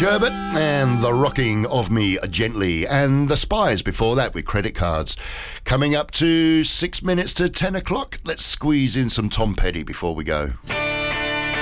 Sherbet and The Rocking of Me Gently, and The Spies before that with Credit Cards. Coming up to 6 minutes to 10 o'clock, let's squeeze in some Tom Petty before we go.